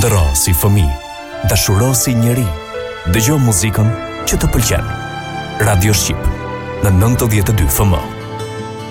Ndëro si fëmijë, dashuro si njeri. Dëgjo muzikën që të pëlqen. Radio Shqip në 92 FM.